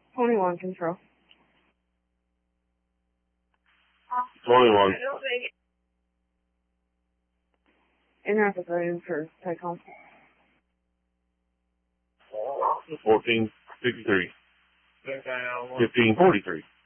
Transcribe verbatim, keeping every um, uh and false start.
twenty-one control. twenty-one. In-rapid ready for take home. fourteen fifty-three. fifteen forty-three.